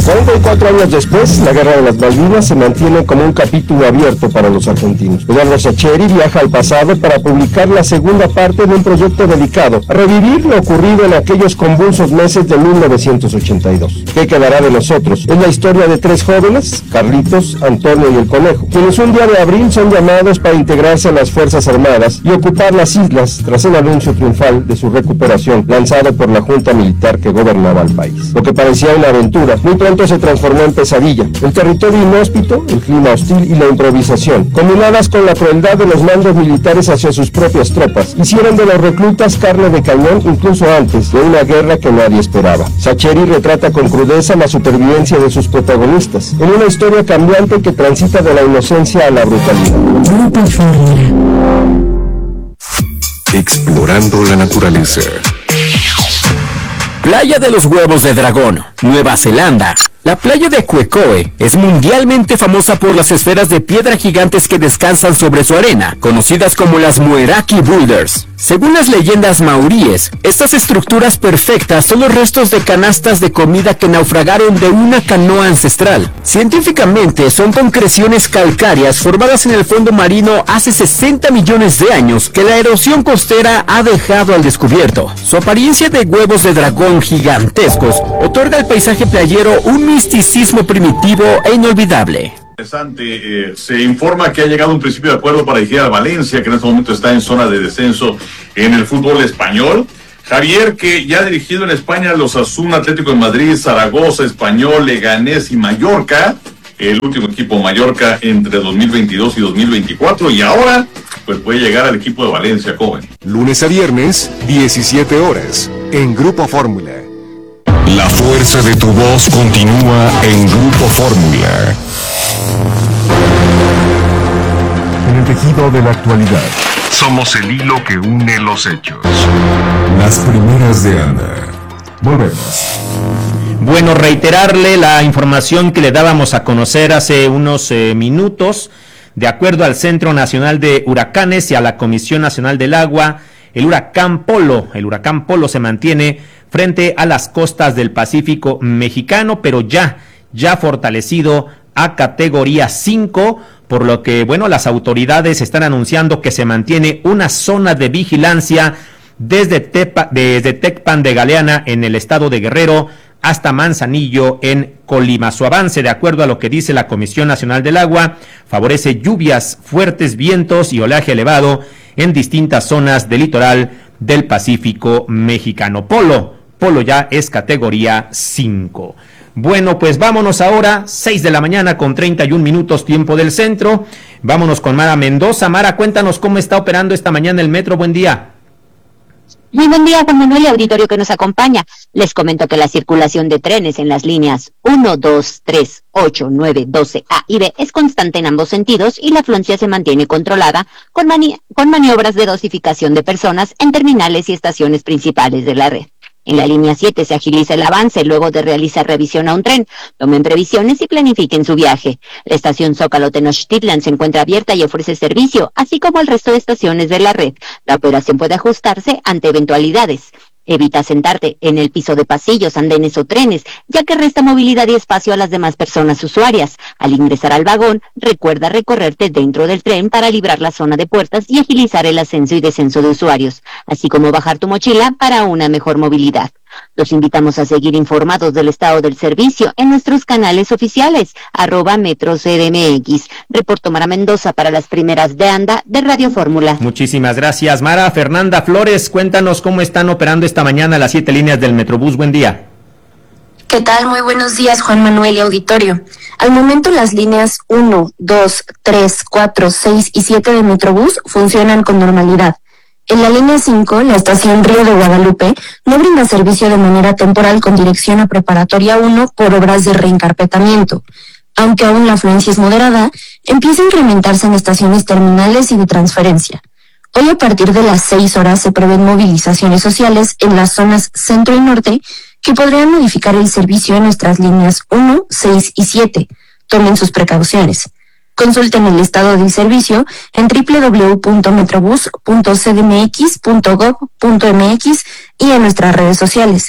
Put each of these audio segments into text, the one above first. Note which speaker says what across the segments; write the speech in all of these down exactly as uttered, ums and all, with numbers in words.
Speaker 1: cuarenta y cuatro años después, la Guerra de las Malvinas se mantiene como un capítulo abierto para los argentinos. Eduardo Sacheri viaja al pasado para publicar la segunda parte de un proyecto dedicado a revivir lo ocurrido en aquellos convulsos meses de mil novecientos ochenta y dos. ¿Qué quedará de nosotros? Es la historia de tres jóvenes, Carlitos, Antonio y el Conejo, quienes un día de abril son llamados para integrarse a las Fuerzas Armadas y ocupar las islas tras el anuncio triunfal de su recuperación lanzado por la Junta Militar que gobernaba el país. Lo que parecía una aventura, muy pronto se transformó en pesadilla. El territorio inhóspito, el clima hostil y la improvisación, combinadas con la crueldad de los mandos militares hacia sus propias tropas, hicieron de los reclutas carne de cañón incluso antes de una guerra que nadie esperaba. Sacheri retrata con crudeza la supervivencia de sus protagonistas, en una historia cambiante que transita de la inocencia a la brutalidad.
Speaker 2: Explorando la naturaleza.
Speaker 3: Playa de los Huevos de Dragón, Nueva Zelanda. La playa de Quecoe es mundialmente famosa por las esferas de piedra gigantes que descansan sobre su arena, conocidas como las Moeraki Boulders. Según las leyendas maoríes, estas estructuras perfectas son los restos de canastas de comida que naufragaron de una canoa ancestral. Científicamente, son concreciones calcáreas formadas en el fondo marino hace sesenta millones de años que la erosión costera ha dejado al descubierto. Su apariencia de huevos de dragón gigantescos otorga al paisaje playero un misticismo primitivo e inolvidable.
Speaker 4: Interesante, eh, se informa que ha llegado un principio de acuerdo para dirigir a Valencia, que en este momento está en zona de descenso en el fútbol español. Javier, que ya ha dirigido en España los Osasuna, Atlético de Madrid, Zaragoza, Español, Leganés y Mallorca, el último equipo Mallorca entre dos mil veintidós y dos mil veinticuatro, y ahora pues puede llegar al equipo de Valencia, joven.
Speaker 2: Lunes a viernes, diecisiete horas, en Grupo Fórmula. La fuerza de tu voz continúa en Grupo Fórmula. En el tejido de la actualidad, somos el hilo que une los hechos. Las primeras de Anda. Volvemos.
Speaker 5: Bueno, reiterarle la información que le dábamos a conocer hace unos eh, minutos. De acuerdo al Centro Nacional de Huracanes y a la Comisión Nacional del Agua, el huracán Polo, el huracán Polo se mantiene frente a las costas del Pacífico mexicano, pero ya, ya fortalecido a categoría cinco, por lo que, bueno, las autoridades están anunciando que se mantiene una zona de vigilancia desde, Tepa, desde Tecpan de Galeana en el estado de Guerrero hasta Manzanillo en Colima. Su avance, de acuerdo a lo que dice la Comisión Nacional del Agua, favorece lluvias, fuertes vientos y oleaje elevado en distintas zonas del litoral del Pacífico mexicano. Polo, Polo ya es categoría cinco. Bueno, pues vámonos ahora, seis de la mañana con treinta y un minutos, tiempo del centro. Vámonos con Mara Mendoza. Mara, cuéntanos cómo está operando esta mañana el metro. Buen día.
Speaker 6: Muy buen día, Juan Manuel y auditorio que nos acompaña. Les comento que la circulación de trenes en las líneas uno, dos, tres, ocho, nueve, doce A y B es constante en ambos sentidos y la afluencia se mantiene controlada con, mani- con maniobras de dosificación de personas en terminales y estaciones principales de la red. En la línea siete se agiliza el avance luego de realizar revisión a un tren. Tomen previsiones y planifiquen su viaje. La estación Zócalo Tenochtitlan se encuentra abierta y ofrece servicio, así como el resto de estaciones de la red. La operación puede ajustarse ante eventualidades. Evita sentarte en el piso de pasillos, andenes o trenes, ya que resta movilidad y espacio a las demás personas usuarias. Al ingresar al vagón, recuerda recorrerte dentro del tren para librar la zona de puertas y agilizar el ascenso y descenso de usuarios, así como bajar tu mochila para una mejor movilidad. Los invitamos a seguir informados del estado del servicio en nuestros canales oficiales, arroba Metro C D M X. Reporto Mara Mendoza para las primeras de Anda de Radio Fórmula.
Speaker 5: Muchísimas gracias, Mara. Fernanda Flores, cuéntanos cómo están operando esta mañana las siete líneas del Metrobús. Buen día.
Speaker 7: ¿Qué tal? Muy buenos días, Juan Manuel y auditorio. Al momento las líneas uno, dos, tres, cuatro, seis y siete de Metrobús funcionan con normalidad. En la línea cinco, la estación Río de Guadalupe no brinda servicio de manera temporal con dirección a Preparatoria uno por obras de reencarpetamiento. Aunque aún la afluencia es moderada, empieza a incrementarse en estaciones terminales y de transferencia. Hoy a partir de las seis horas se prevén movilizaciones sociales en las zonas centro y norte que podrían modificar el servicio en nuestras líneas uno, seis y siete. Tomen sus precauciones. Consulten el estado del servicio en doble u doble u doble u punto metrobús punto c d m x punto gob punto m x y en nuestras redes sociales.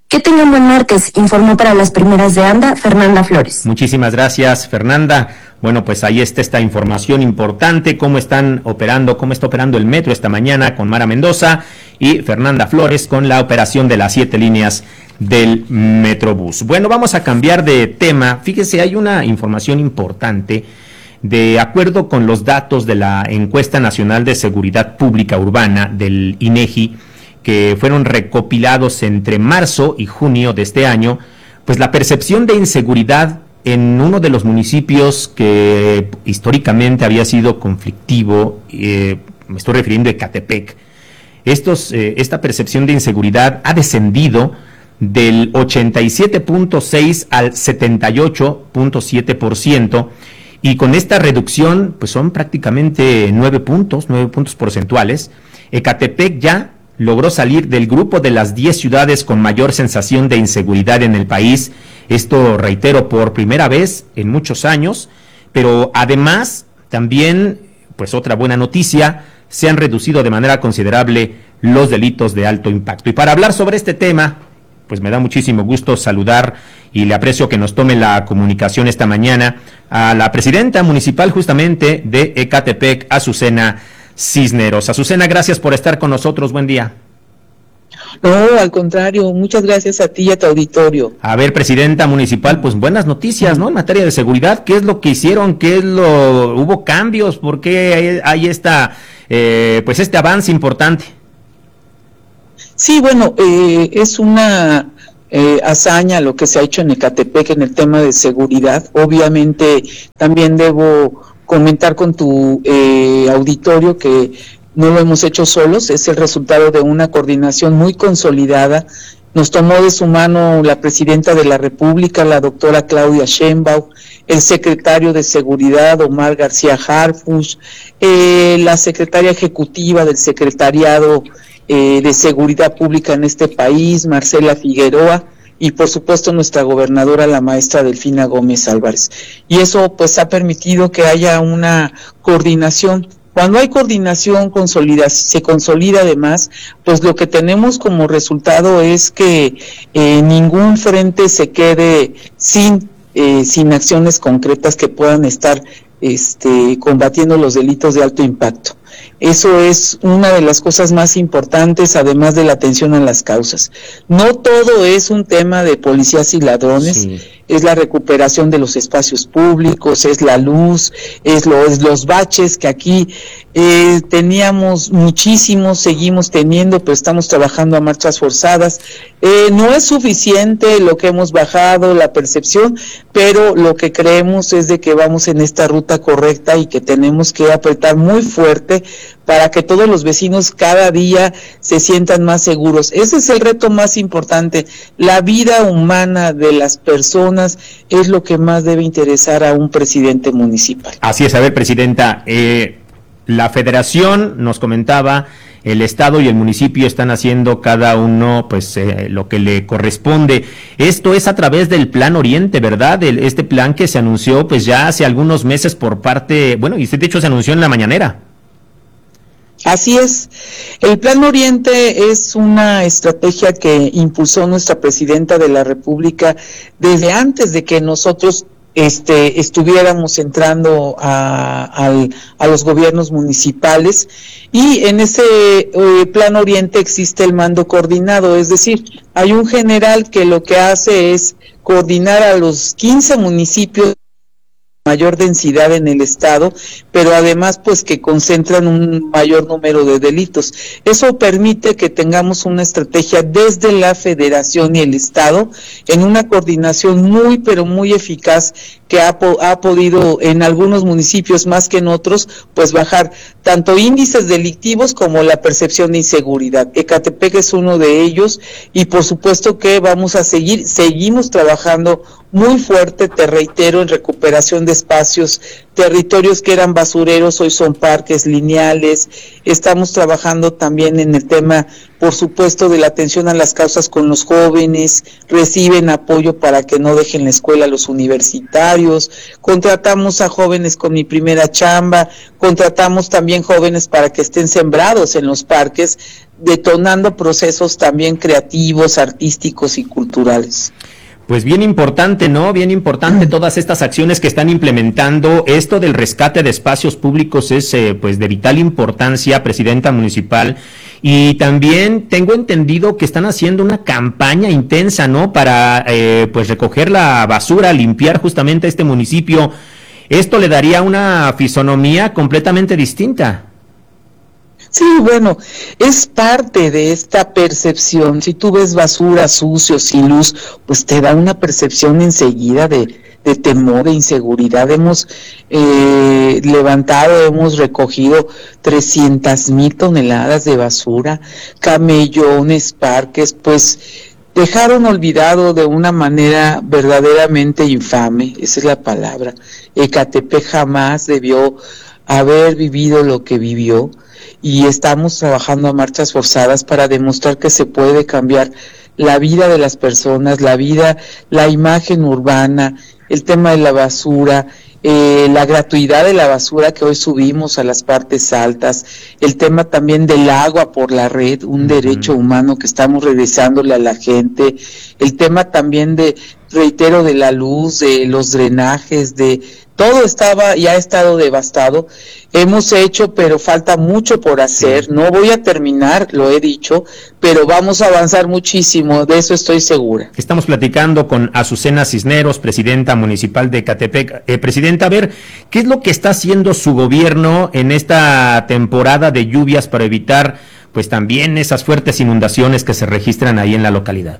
Speaker 7: Que tengan buen martes, informó para las primeras de ANDA Fernanda Flores.
Speaker 5: Muchísimas gracias, Fernanda. Bueno, pues ahí está esta información importante, cómo están operando, cómo está operando el metro esta mañana con Mara Mendoza y Fernanda Flores con la operación de las siete líneas del Metrobús. Bueno, vamos a cambiar de tema. Fíjese, hay una información importante. De acuerdo con los datos de la Encuesta Nacional de Seguridad Pública Urbana del INEGI, que fueron recopilados entre marzo y junio de este año, pues la percepción de inseguridad en uno de los municipios que históricamente había sido conflictivo, eh, me estoy refiriendo a Ecatepec, estos, eh, esta percepción de inseguridad ha descendido del ochenta y siete punto seis al setenta y ocho punto siete por ciento, y con esta reducción pues son prácticamente nueve puntos, nueve puntos porcentuales. Ecatepec ya logró salir del grupo de las diez ciudades con mayor sensación de inseguridad en el país. Esto, reitero, por primera vez en muchos años, pero además también, pues otra buena noticia, se han reducido de manera considerable los delitos de alto impacto. Y para hablar sobre este tema, pues me da muchísimo gusto saludar y le aprecio que nos tome la comunicación esta mañana a la presidenta municipal justamente de Ecatepec, Azucena Cisneros. Azucena, gracias por estar con nosotros. Buen día.
Speaker 8: No, al contrario, muchas gracias a ti y a tu auditorio.
Speaker 5: A ver, presidenta municipal, pues buenas noticias, ¿no? En materia de seguridad, ¿qué es lo que hicieron? ¿Qué es lo... hubo cambios? ¿Por qué hay, hay esta, eh, pues este avance importante?
Speaker 8: Sí, bueno, eh, es una eh, hazaña lo que se ha hecho en Ecatepec en el tema de seguridad. Obviamente, también debo comentar con tu eh, auditorio que no lo hemos hecho solos, es el resultado de una coordinación muy consolidada. Nos tomó de su mano la presidenta de la República, la doctora Claudia Sheinbaum, el secretario de Seguridad, Omar García Harfuch, eh, la secretaria ejecutiva del Secretariado eh, de Seguridad Pública en este país, Marcela Figueroa, y por supuesto nuestra gobernadora, la maestra Delfina Gómez Álvarez. Y eso pues ha permitido que haya una coordinación. Cuando hay coordinación, consolida, se consolida además, pues lo que tenemos como resultado es que eh, ningún frente se quede sin, eh, sin acciones concretas que puedan estar este, combatiendo los delitos de alto impacto. Eso es una de las cosas más importantes, además de la atención a las causas. No todo es un tema de policías y ladrones, sí. Es la recuperación de los espacios públicos, es la luz, es, lo, es los baches que aquí eh, teníamos muchísimos, seguimos teniendo, pero estamos trabajando a marchas forzadas. Eh, no es suficiente lo que hemos bajado, la percepción, pero lo que creemos es de que vamos en esta ruta correcta y que tenemos que apretar muy fuerte para que todos los vecinos cada día se sientan más seguros. Ese es el reto más importante. La vida humana de las personas es lo que más debe interesar a un presidente municipal.
Speaker 5: Así es. A ver, presidenta, eh, la federación nos comentaba, el estado y el municipio están haciendo cada uno pues eh, lo que le corresponde. Esto es a través del Plan Oriente, ¿verdad? El, este plan que se anunció pues ya hace algunos meses por parte, bueno, y de hecho se anunció en la mañanera.
Speaker 8: Así es. El Plan Oriente es una estrategia que impulsó nuestra presidenta de la República desde antes de que nosotros este, estuviéramos entrando a, a, a los gobiernos municipales, y en ese eh, Plan Oriente existe el mando coordinado, es decir, hay un general que lo que hace es coordinar a los quince municipios mayor densidad en el estado, pero además pues que concentran un mayor número de delitos. Eso permite que tengamos una estrategia desde la federación y el estado en una coordinación muy pero muy eficaz que ha, ha podido en algunos municipios más que en otros pues bajar tanto índices delictivos como la percepción de inseguridad. Ecatepec es uno de ellos, y por supuesto que vamos a seguir, seguimos trabajando muy fuerte, te reitero, en recuperación de espacios, territorios que eran basureros, hoy son parques lineales. Estamos trabajando también en el tema, por supuesto, de la atención a las causas con los jóvenes, reciben apoyo para que no dejen la escuela los universitarios, contratamos a jóvenes con mi primera chamba, contratamos también jóvenes para que estén sembrados en los parques, detonando procesos también creativos, artísticos y culturales.
Speaker 5: Pues bien importante, ¿no? Bien importante todas estas acciones que están implementando. Esto del rescate de espacios públicos es eh, pues de vital importancia, presidenta municipal. Y también tengo entendido que están haciendo una campaña intensa, ¿no? Para eh, pues recoger la basura, limpiar justamente este municipio. Esto le daría una fisonomía completamente distinta.
Speaker 8: Sí, bueno, es parte de esta percepción. Si tú ves basura, sucio, sin luz, pues te da una percepción enseguida de, de temor, de inseguridad. Hemos eh, levantado, hemos recogido trescientas mil toneladas de basura, camellones, parques, pues dejaron olvidado de una manera verdaderamente infame, esa es la palabra. Ecatepec jamás debió haber vivido lo que vivió. Y estamos trabajando a marchas forzadas para demostrar que se puede cambiar la vida de las personas, la vida, la imagen urbana, el tema de la basura, eh, la gratuidad de la basura que hoy subimos a las partes altas, el tema también del agua por la red, un uh-huh. derecho humano que estamos regresándole a la gente, el tema también de, reitero, de la luz, de los drenajes, de todo estaba y ha estado devastado. Hemos hecho, pero falta mucho por hacer. No voy a terminar, lo he dicho, pero vamos a avanzar muchísimo, de eso estoy segura.
Speaker 5: Estamos platicando con Azucena Cisneros, presidenta municipal de Ecatepec. Eh, presidenta, a ver, ¿qué es lo que está haciendo su gobierno en esta temporada de lluvias para evitar, pues también esas fuertes inundaciones que se registran ahí en la localidad?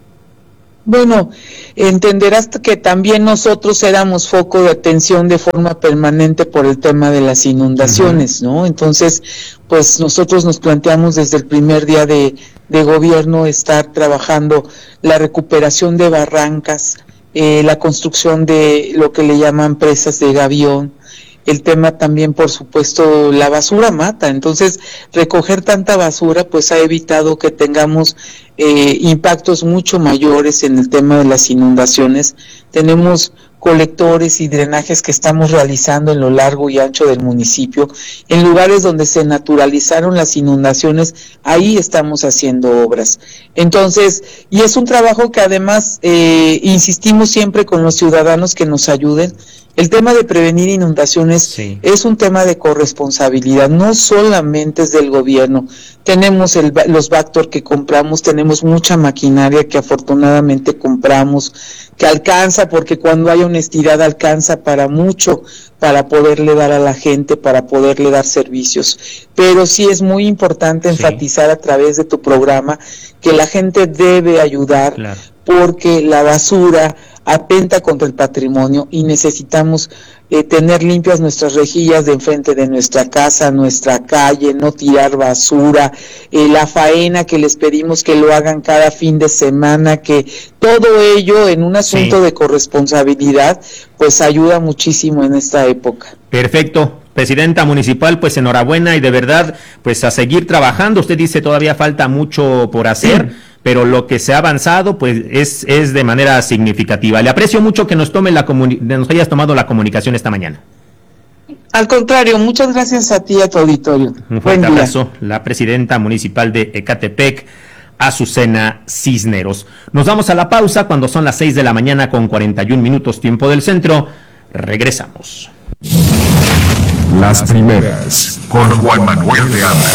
Speaker 8: Bueno, entenderás que también nosotros éramos foco de atención de forma permanente por el tema de las inundaciones, uh-huh. ¿no? Entonces, pues nosotros nos planteamos desde el primer día de, de gobierno estar trabajando la recuperación de barrancas, eh, la construcción de lo que le llaman presas de gavión, el tema también, por supuesto, la basura mata. Entonces, recoger tanta basura pues ha evitado que tengamos eh, impactos mucho mayores en el tema de las inundaciones. Tenemos colectores y drenajes que estamos realizando en lo largo y ancho del municipio. En lugares donde se naturalizaron las inundaciones, ahí estamos haciendo obras. Entonces, y es un trabajo que además eh, insistimos siempre con los ciudadanos que nos ayuden. El tema de prevenir inundaciones sí. es un tema de corresponsabilidad, no solamente es del gobierno. Tenemos el, los Vactor que compramos, tenemos mucha maquinaria que afortunadamente compramos, que alcanza, porque cuando hay honestidad alcanza para mucho, para poderle dar a la gente, para poderle dar servicios. Pero sí es muy importante sí. enfatizar a través de tu programa que la gente debe ayudar, claro. porque la basura atenta contra el patrimonio y necesitamos eh, tener limpias nuestras rejillas de enfrente de nuestra casa, nuestra calle, no tirar basura, eh, la faena que les pedimos que lo hagan cada fin de semana, que todo ello en un asunto sí. de corresponsabilidad pues ayuda muchísimo en esta época.
Speaker 5: Perfecto. Presidenta municipal, pues enhorabuena y de verdad, pues a seguir trabajando. Usted dice todavía falta mucho por hacer, sí. pero lo que se ha avanzado, pues es es de manera significativa. Le aprecio mucho que nos tome la comuni- nos hayas tomado la comunicación esta mañana.
Speaker 8: Al contrario, muchas gracias a ti y a tu auditorio.
Speaker 5: Un fuerte abrazo, la presidenta municipal de Ecatepec, Azucena Cisneros. Nos vamos a la pausa cuando son las seis de la mañana con cuarenta y un minutos tiempo del centro. Regresamos.
Speaker 2: Las primeras, con Juan Manuel de Anda.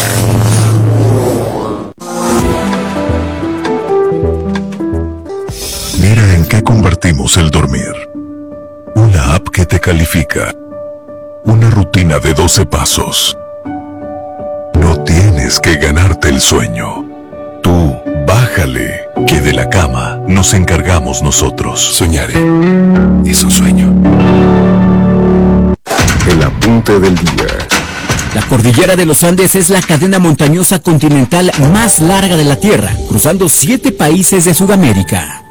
Speaker 2: Mira en qué convertimos el dormir. Una app que te califica. Una rutina de doce pasos. No tienes que ganarte el sueño. Tú, bájale, que de la cama nos encargamos nosotros. Soñaré. Es un sueño. El apunte del día.
Speaker 3: La cordillera de los Andes es la cadena montañosa continental más larga de la Tierra, cruzando siete países de Sudamérica.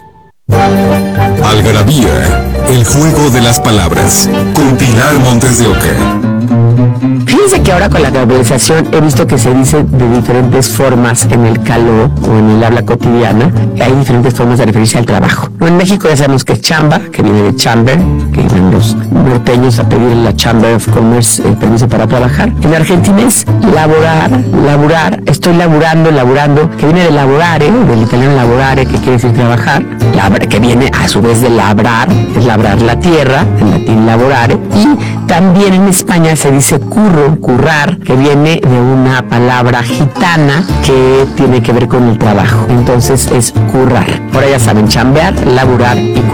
Speaker 2: Algarabía, el juego de las palabras, con Pilar Montes de Oca.
Speaker 9: Fíjense que ahora con la globalización he visto que se dice de diferentes formas en el caló o en el habla cotidiana. Hay diferentes formas de referirse al trabajo. En México ya sabemos que es chamba, que viene de chamber, que vienen los norteños a pedir la Chamber of Commerce el permiso para trabajar. En Argentina es laborar, laburar, estoy laburando, laburando, que viene de laborare, del italiano laborare, que quiere decir trabajar, labra, que viene a su vez de labrar, es labrar la tierra, en latín laborare, y también en España se dice curro, currar, que viene de una palabra gitana que tiene que ver con el trabajo. Entonces es currar. Ahora ya saben, chambear, laburar y